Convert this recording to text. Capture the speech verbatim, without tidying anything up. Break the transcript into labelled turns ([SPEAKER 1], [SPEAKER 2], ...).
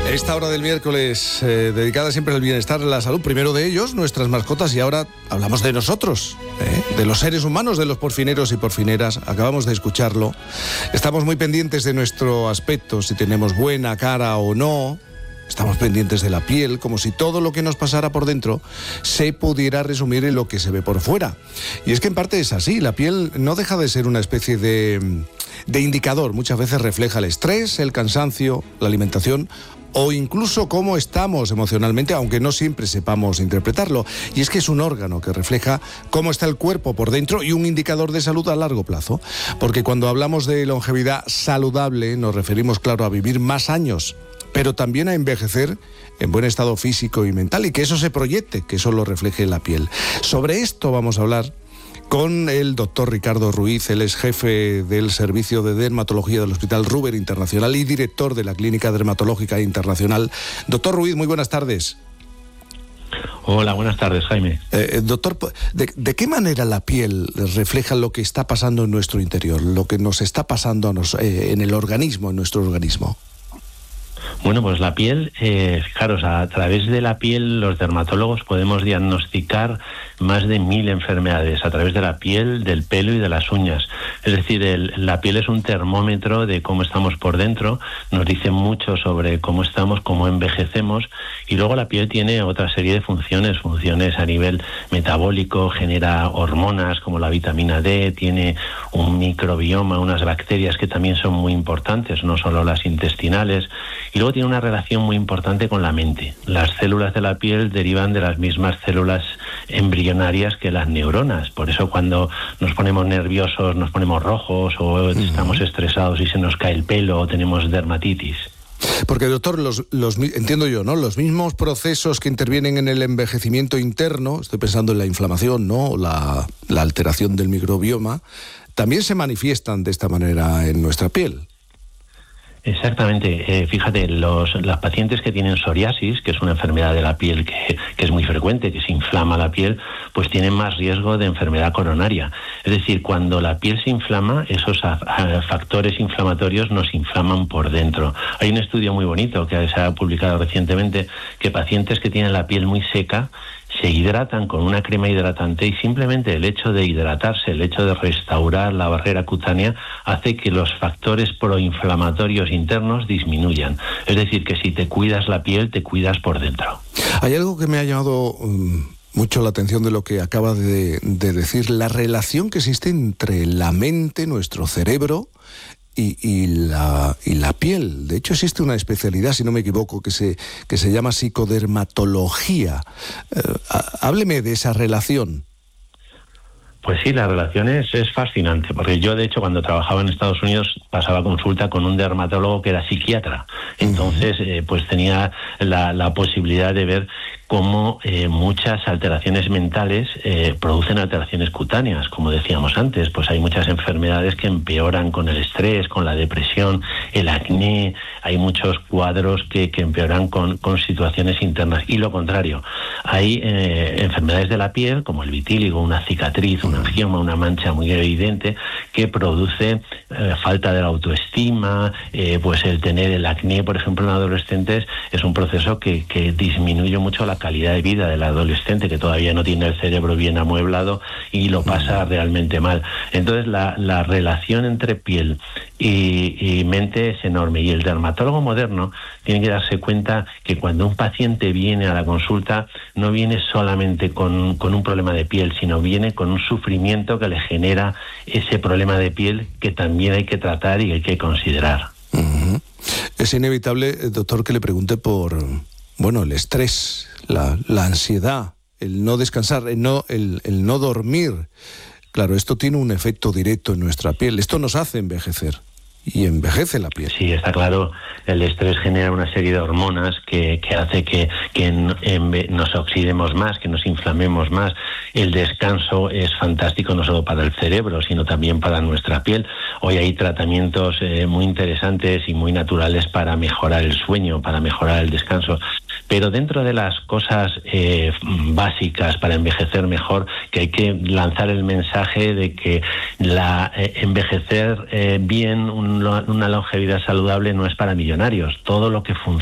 [SPEAKER 1] Esta hora del miércoles, eh, dedicada siempre al bienestar, la salud, primero de ellos, nuestras mascotas, y ahora hablamos de nosotros, ¿eh? de los seres humanos, de los porfineros y porfineras. Acabamos de escucharlo. Estamos muy pendientes de nuestro aspecto, si tenemos buena cara o no. Estamos pendientes de la piel, como si todo lo que nos pasara por dentro se pudiera resumir en lo que se ve por fuera. Y es que en parte es así, la piel no deja de ser una especie de, de indicador. Muchas veces refleja el estrés, el cansancio, la alimentación o incluso cómo estamos emocionalmente, aunque no siempre sepamos interpretarlo. Y es que es un órgano que refleja cómo está el cuerpo por dentro y un indicador de salud a largo plazo. Porque cuando hablamos de longevidad saludable nos referimos, claro, a vivir más años, pero también a envejecer en buen estado físico y mental, y que eso se proyecte, que eso lo refleje en la piel. Sobre esto vamos a hablar con el doctor Ricardo Ruiz. Él es jefe del Servicio de Dermatología del Hospital Ruber Internacional y director de la Clínica Dermatológica Internacional. Doctor Ruiz, muy buenas tardes.
[SPEAKER 2] Hola, buenas tardes, Jaime.
[SPEAKER 1] Eh, doctor, ¿de, ¿de qué manera la piel refleja lo que está pasando en nuestro interior, lo que nos está pasando a nos, eh, en el organismo, en nuestro organismo?
[SPEAKER 2] Bueno, pues la piel, eh, fijaros, a través de la piel los dermatólogos podemos diagnosticar más de mil enfermedades a través de la piel, del pelo y de las uñas. Es decir, el, la piel es un termómetro de cómo estamos por dentro, nos dice mucho sobre cómo estamos, cómo envejecemos, y luego la piel tiene otra serie de funciones, funciones a nivel metabólico, genera hormonas como la vitamina D, tiene un microbioma, unas bacterias que también son muy importantes, no solo las intestinales, y luego tiene una relación muy importante con la mente. Las células de la piel derivan de las mismas células embrionarias que las neuronas. Por eso cuando nos ponemos nerviosos, nos ponemos rojos, o uh-huh. estamos estresados y se nos cae el pelo, o tenemos dermatitis.
[SPEAKER 1] Porque, doctor, los, los, entiendo yo, ¿no? Los mismos procesos que intervienen en el envejecimiento interno, estoy pensando en la inflamación, ¿no? La, la alteración del microbioma, también se manifiestan de esta manera en nuestra piel.
[SPEAKER 2] Exactamente. Eh, fíjate, los, las pacientes que tienen psoriasis, que es una enfermedad de la piel que, que es muy frecuente, que se inflama la piel, pues tienen más riesgo de enfermedad coronaria. Es decir, cuando la piel se inflama, esos a, a, factores inflamatorios nos inflaman por dentro. Hay un estudio muy bonito que se ha publicado recientemente, que pacientes que tienen la piel muy seca se hidratan con una crema hidratante, y simplemente el hecho de hidratarse, el hecho de restaurar la barrera cutánea, hace que los factores proinflamatorios internos disminuyan. Es decir, que si te cuidas la piel, te cuidas por dentro.
[SPEAKER 1] Hay algo que me ha llamado um, mucho la atención de lo que acaba de, de decir, la relación que existe entre la mente, nuestro cerebro, Y, y, la, y la piel. De hecho, existe una especialidad, si no me equivoco, que se, que se llama psicodermatología. Eh, hábleme de esa relación.
[SPEAKER 2] Pues sí, la relación es, es fascinante, porque yo, de hecho, cuando trabajaba en Estados Unidos, pasaba consulta con un dermatólogo que era psiquiatra. Entonces, eh, pues tenía la, la posibilidad de ver cómo eh, muchas alteraciones mentales eh, producen alteraciones cutáneas, como decíamos antes. Pues hay muchas enfermedades que empeoran con el estrés, con la depresión, el acné. Hay muchos cuadros que, que empeoran con, con situaciones internas. Y lo contrario, hay eh, enfermedades de la piel, como el vitíligo, una cicatriz, un angioma, una mancha muy evidente, que produce eh, falta de la autoestima, eh, pues el tener el acné, por ejemplo, en adolescentes, es un proceso que, que disminuye mucho la calidad de vida del adolescente, que todavía no tiene el cerebro bien amueblado y lo pasa realmente mal. Entonces la, la relación entre piel y, y mente es enorme, y el dermatólogo moderno tiene que darse cuenta que cuando un paciente viene a la consulta, no viene solamente con, con un problema de piel, sino viene con un sufrimiento que le genera ese problema de piel, que también hay que tratar y hay que considerar.
[SPEAKER 1] Uh-huh. Es inevitable, doctor, que le pregunte por, bueno, el estrés, la, la ansiedad, el no descansar, el no, el, el no dormir. Claro, esto tiene un efecto directo en nuestra piel. Esto nos hace envejecer. Y envejece la piel.
[SPEAKER 2] Sí, está claro. El estrés genera una serie de hormonas que, que hace que, que en, en, nos oxidemos más, que nos inflamemos más. El descanso es fantástico no solo para el cerebro, sino también para nuestra piel. Hoy hay tratamientos eh, muy interesantes y muy naturales para mejorar el sueño, para mejorar el descanso. Pero dentro de las cosas eh, básicas para envejecer mejor, que hay que lanzar el mensaje de que la eh, envejecer eh, bien, un, una longevidad saludable no es para millonarios. Todo lo que funciona